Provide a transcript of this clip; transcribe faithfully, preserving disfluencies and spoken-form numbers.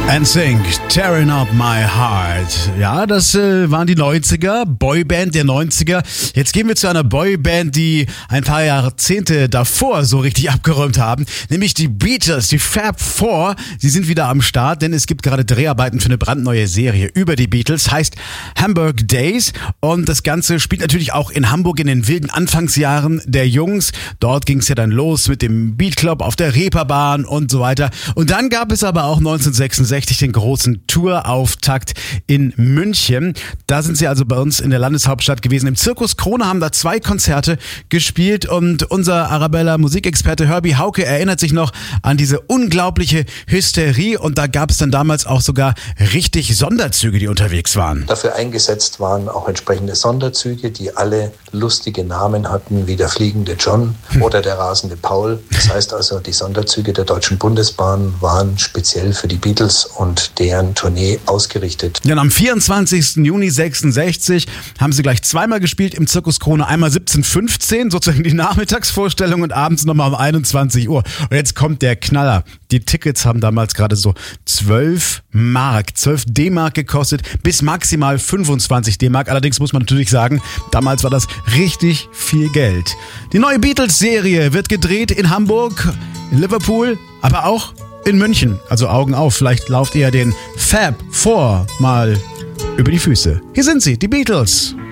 N Sync, Tearing Up My Heart. Ja, das äh, waren die neunziger, Boyband der neunziger. Jetzt gehen wir zu einer Boyband, die ein paar Jahrzehnte davor so richtig abgeräumt haben, nämlich die Beatles, die Fab Four. Sie sind wieder am Start, denn es gibt gerade Dreharbeiten für eine brandneue Serie über die Beatles, heißt Hamburg Days, und das Ganze spielt natürlich auch in Hamburg in den wilden Anfangsjahren der Jungs. Dort ging es ja dann los mit dem Beat Club auf der Reeperbahn und so weiter. Und dann gab es aber auch neunzehnhundertsechsundsechzig den großen Tourauftakt in München. Da sind sie also bei uns in der Landeshauptstadt gewesen. Im Zirkus Krone haben da zwei Konzerte gespielt und unser Arabella Musikexperte Herbie Hauke erinnert sich noch an diese unglaubliche Hysterie, und da gab es dann damals auch sogar richtig Sonderzüge, die unterwegs waren. Dafür eingesetzt waren auch entsprechende Sonderzüge, die alle lustige Namen hatten, wie der fliegende John oder der rasende Paul. Das heißt also, die Sonderzüge der Deutschen Bundesbahn waren speziell für die Beatles und deren Tournee ausgerichtet. Ja, am vierundzwanzigsten Juni sechsundsechzig haben sie gleich zweimal gespielt im Zirkus Krone. Einmal siebzehn Uhr fünfzehn, sozusagen die Nachmittagsvorstellung, und abends nochmal um einundzwanzig Uhr. Und jetzt kommt der Knaller. Die Tickets haben damals gerade so zwölf Mark, zwölf D-Mark gekostet, bis maximal fünfundzwanzig D-Mark. Allerdings muss man natürlich sagen, damals war das richtig viel Geld. Die neue Beatles-Serie wird gedreht in Hamburg, in Liverpool, aber auch in München. Also Augen auf, vielleicht lauft ihr den Fab Four mal über die Füße. Hier sind sie, die Beatles.